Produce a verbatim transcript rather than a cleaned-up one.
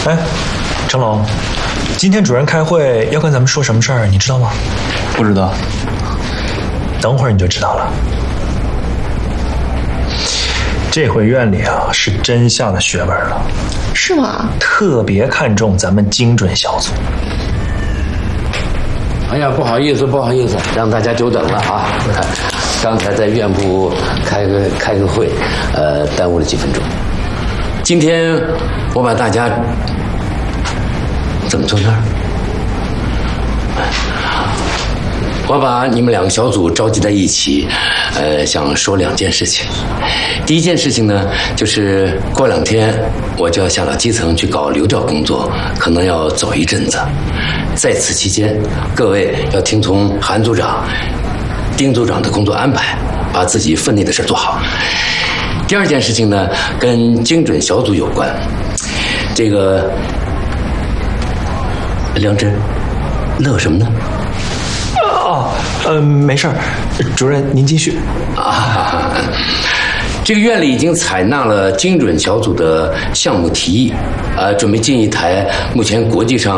哎，程龙，今天主任开会要跟咱们说什么事儿，你知道吗？ 不知道。 等会儿你就知道了。这回院里啊是真下了血本了。 是吗？ 特别看重咱们精准小组。 哎呀，不好意思，不好意思，让大家久等了啊！刚才在院部开个开个会，呃，耽误了几分钟。今天我把大家怎么坐那儿？我把你们两个小组召集在一起，呃，想说两件事情。第一件事情呢，就是过两天我就要下到基层去搞流调工作，可能要走一阵子。在此期间，各位要听从韩组长、丁组长的工作安排，把自己分内的事做好。第二件事情呢，跟精准小组有关。这个梁真，乐什么呢？ 哦，呃，没事儿，主任您继续。 啊，这个院里已经采纳了精准小组的项目提议，呃，准备进一台目前国际上